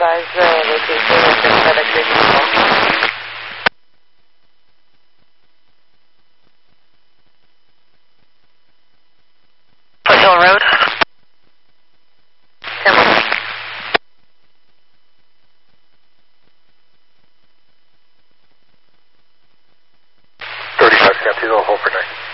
advise location of the FedEx station as well. Foothill Road. 10-1. 35 San Diego, hold for 9.